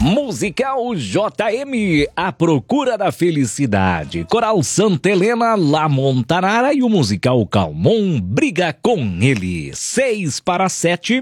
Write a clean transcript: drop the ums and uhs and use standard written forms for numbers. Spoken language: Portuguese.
Musical JM, A Procura da Felicidade. Coral Santa Helena, La Montanara e o musical Calmon, Briga com Ele. 6 para 7.